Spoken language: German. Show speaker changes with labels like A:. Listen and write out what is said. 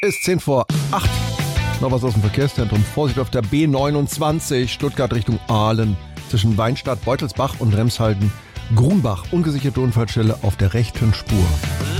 A: Ist 7:50. Noch was aus dem Verkehrszentrum. Vorsicht auf der B29, Stuttgart Richtung Aalen. Zwischen Weinstadt, Beutelsbach und Remshalden. Grunbach, ungesicherte Unfallstelle auf der rechten Spur.